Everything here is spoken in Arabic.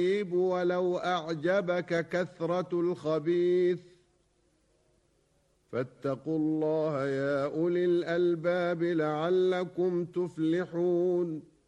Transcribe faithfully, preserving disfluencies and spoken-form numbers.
ولو أعجبك كثرة الخبيث فاتقوا الله يا أولي الألباب لعلكم تفلحون